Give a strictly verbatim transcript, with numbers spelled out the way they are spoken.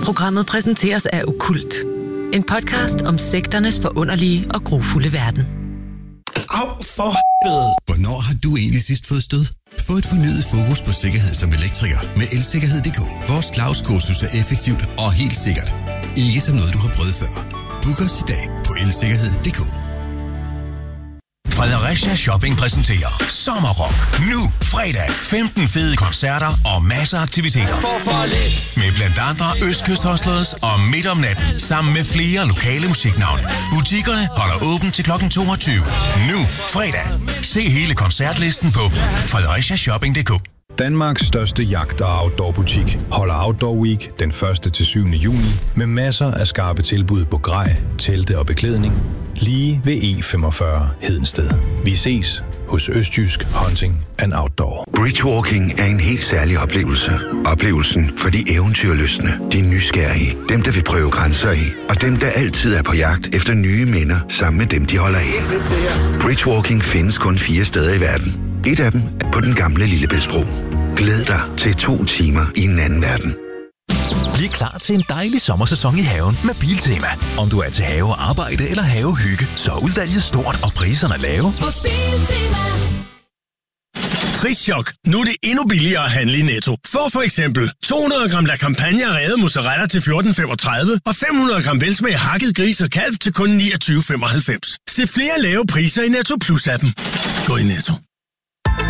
Programmet præsenteres af Okkult. En podcast om sekternes forunderlige og grufulde verden. Au, for helvede! Hvornår har du egentlig sidst fået stød? Få et fornyet fokus på sikkerhed som elektriker med elsikkerhed punktum d k. Vores Claus-kursus er effektivt og helt sikkert. Ikke som noget, du har prøvet før. Book os i dag på elsikkerhed punktum d k. Fredericia Shopping præsenterer Sommerrock. Nu fredag. femten fede koncerter og masser af aktiviteter. Med blandt andre Østkyst Hustlers og Midt om natten. Sammen med flere lokale musiknavne. Butikkerne holder åbent til klokken toogtyve. Nu fredag. Se hele koncertlisten på Fredericia Shopping punktum d k. Danmarks største jagt- og outdoor-butik holder Outdoor Week den første til syvende juni med masser af skarpe tilbud på grej, telte og beklædning lige ved E femogfyrre Hedensted. Vi ses hos Østjysk Hunting and Outdoor. Bridgewalking er en helt særlig oplevelse. Oplevelsen for de eventyrlystne, de nysgerrige, dem der vil prøve grænser i, og dem der altid er på jagt efter nye minder sammen med dem de holder af. Bridgewalking findes kun fire steder i verden. Et af dem er på den gamle Lillebæltsbro. Glæd dig til to timer i en anden verden. Bliv klar til en dejlig sommersæson i haven med Biltema. Om du er til havearbejde eller havehygge, så er udvalget stort og priserne lave. Hos Biltema. Prischok. Nu er det endnu billigere at handle i Netto. Få for eksempel to hundrede gram La Campagna revet mozzarella til fjorten femogtredive og fem hundrede gram velsmag hakket gris og kalv til kun niogtyve femoghalvfems. Se flere lave priser i Netto Plus-appen. Gå i Netto.